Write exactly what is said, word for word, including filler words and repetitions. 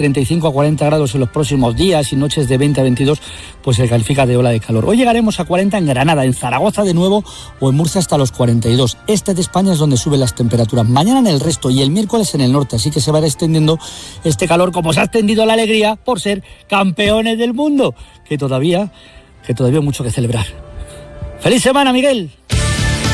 treinta y cinco a cuarenta grados en los próximos días y noches de veinte a veintidós, pues se califica de ola de calor. Hoy llegaremos a cuarenta en Granada, en Zaragoza de nuevo o en Murcia hasta los cuarenta y dos. Este de España es donde suben las temperaturas. Mañana en el resto y el miércoles en el norte, así que se va a ir extendiendo este calor como se ha extendido la alegría por ser campeones del mundo, que todavía, que todavía hay mucho que celebrar. ¡Feliz semana, Miguel!